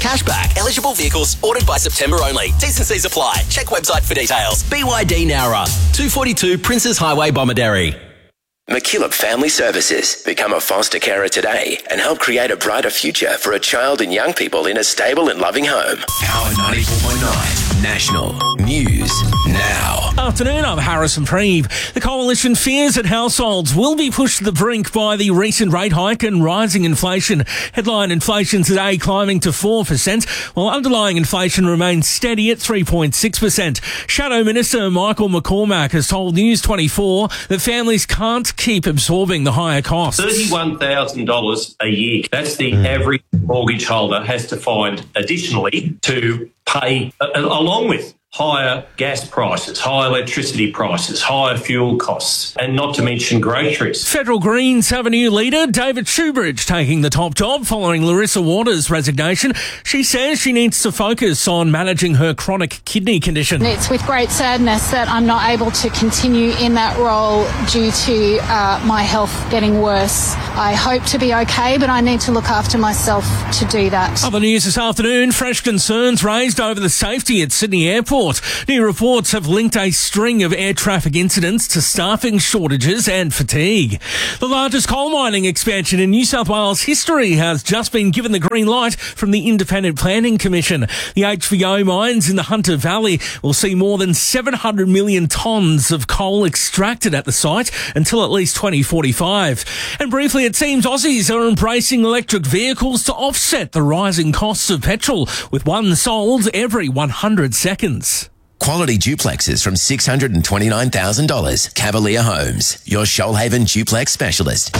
cashback. Eligible vehicles ordered by September only. T&Cs apply. Check website for details. BYD Nowra, 242 Princes Highway, Bomaderry. McKillop Family Services. Become a foster carer today and help create a brighter future for a child and young people in a stable and loving home. Power 94.9 National News Now. Afternoon, I'm Harrison Preeve. The Coalition fears that households will be pushed to the brink by the recent rate hike and rising inflation. Headline inflation today climbing to 4%, while underlying inflation remains steady at 3.6%. Shadow Minister Michael McCormack has told News 24 that families can't keep absorbing the higher costs. $31,000 a year. That's the average mortgage holder has to find additionally to pay, along with higher gas prices, higher electricity prices, higher fuel costs, and not to mention groceries. Federal Greens have a new leader, David Shoebridge, taking the top job following Larissa Waters' resignation. She says she needs to focus on managing her chronic kidney condition. It's with great sadness that I'm not able to continue in that role due to my health getting worse. I hope to be okay, but I need to look after myself to do that. Other news this afternoon, fresh concerns raised over the safety at Sydney Airport. New reports have linked a string of air traffic incidents to staffing shortages and fatigue. The largest coal mining expansion in New South Wales history has just been given the green light from the Independent Planning Commission. The HVO mines in the Hunter Valley will see more than 700 million tonnes of coal extracted at the site until at least 2045. And briefly, it seems Aussies are embracing electric vehicles to offset the rising costs of petrol, with one sold every 100 seconds. Quality duplexes from $629,000. Cavalier Homes, your Shoalhaven duplex specialist.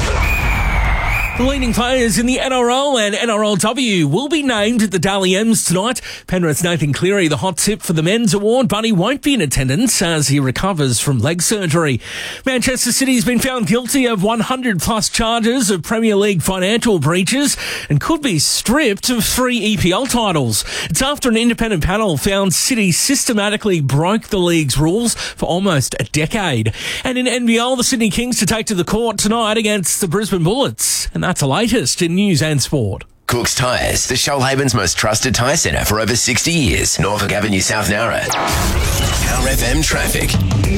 The leading players in the NRL and NRLW will be named at the Dally M's tonight. Penrith's Nathan Cleary, the hot tip for the men's award, but he won't be in attendance as he recovers from leg surgery. Manchester City's been found guilty of 100-plus charges of Premier League financial breaches and could be stripped of 3 EPL titles. It's after an independent panel found City systematically broke the league's rules for almost a decade. And in NBL, the Sydney Kings to take to the court tonight against the Brisbane Bullets. And that's the latest in news and sport. Cook's Tyres, the Shoalhaven's most trusted tyre centre for over 60 years. Norfolk Avenue, South Nowra. Power FM traffic.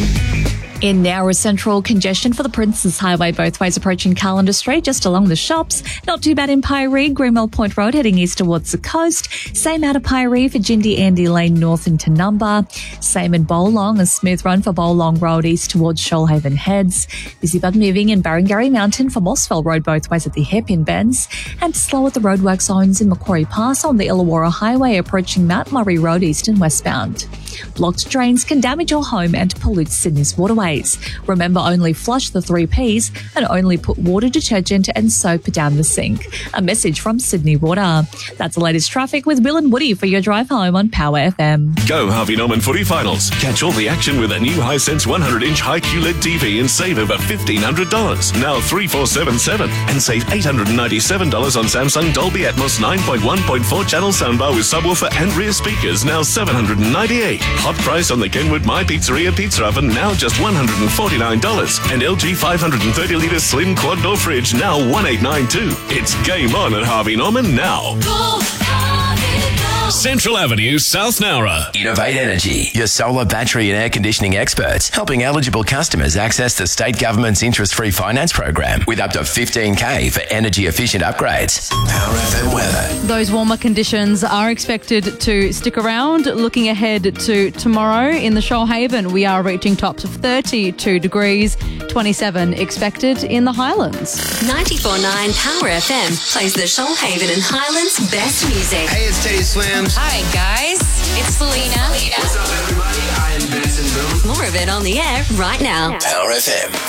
In Nowra Central, congestion for the Princes Highway both ways approaching Callender Street, just along the shops. Not too bad in Piree, Greenwell Point Road heading east towards the coast. Same out of Piree for Jindy Andy Lane north into Number. Same in Bowlong, a smooth run for Bowlong Road east towards Shoalhaven Heads. Busy but moving in Barangarry Mountain for Mossville Road both ways at the hairpin bends. And slow at the roadwork zones in Macquarie Pass on the Illawarra Highway approaching Mount Murray Road east and westbound. Blocked drains can damage your home and pollute Sydney's waterways. Remember, only flush the 3 Ps and only put water, detergent and soap down the sink. A message from Sydney Water. That's the latest traffic with Will and Woody for your drive home on Power FM. Go Harvey Norman Footy Finals. Catch all the action with a new Hisense 100-inch high QLED TV and save over $1,500. Now 3477 and save $897 on Samsung Dolby Atmos 9.1.4 channel soundbar with subwoofer and rear speakers. Now $798. Hot price on the Kenwood My Pizzeria pizza oven. Now just $149. And LG 530-litre slim quad door fridge now $1,892. It's game on at Harvey Norman now. Central Avenue, South Nowra. Innovate Energy, your solar, battery and air conditioning experts, helping eligible customers access the state government's interest-free finance program with up to $15,000 for energy-efficient upgrades. Power FM weather. Those warmer conditions are expected to stick around. Looking ahead to tomorrow in the Shoalhaven, we are reaching tops of 32 degrees, 27 expected in the Highlands. 94.9 Power FM plays the Shoalhaven and Highlands best music. Hey, it's Teddy Swims. Hi, guys. It's Selena. What's up, everybody? I am Benson Boone. More of it on the air right now. Power FM.